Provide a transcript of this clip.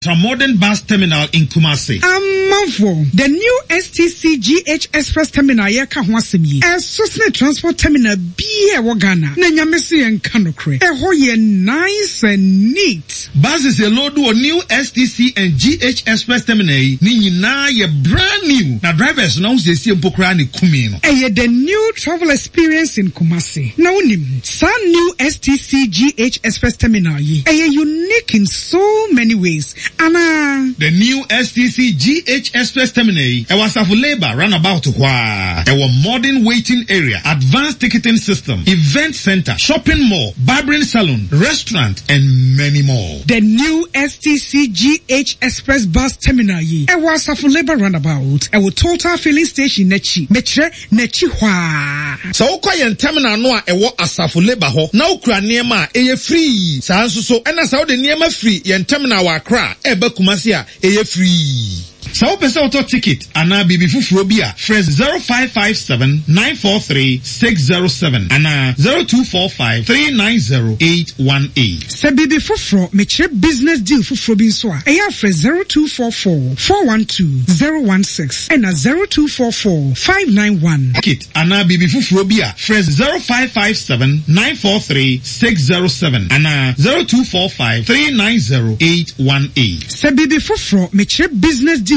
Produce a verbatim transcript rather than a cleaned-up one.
Modern Bus Terminal in Kumasi. Amanfo, the new S T C G H Express Terminal yeka ho asem yi. Esosne Transport Terminal bi e wo Ghana. Na nyamese en kanokre. E ho ye nice and neat. Buses a load o new S T C and G H Express Terminal yi ni nyina ye brand new. Na drivers na unse si empokra ni kumi no. E ye the new travel experience in Kumasi. Na unim, sa new S T C G H Express Terminal yi. E ye unique in so many ways. Anna. The new S T C G H Express Terminal, e was of labor runabout wa. E was modern waiting area, advanced ticketing system, event center, shopping mall, barbering salon, restaurant, and many more. The new S T C G H Express Bus Terminal, e was of labor runabout. E was total filling station nechi, metre nechi wa. So ukoyen terminal noa e was asafu labor ho. Na ukra niema e free. Sa anso so ena sa de niema free yen terminal wa kra. Ebe Kumasi a eye free. Sa pese auto ticket ana bibi fufuro bi a fresh zero five five seven nine four three six zero seven ana zero two four five three nine zero eight one eight. Sa bibi fufuro me che business deal fufuro bi so a eya fresh zero two four four four one two zero one six and a zero two four four five nine one. Ticket ana bibi fufuro bi a fresh zero five five seven nine four three six zero seven ana zero two four five three nine zero eight one eight. Sa bibi fufuro me che business deal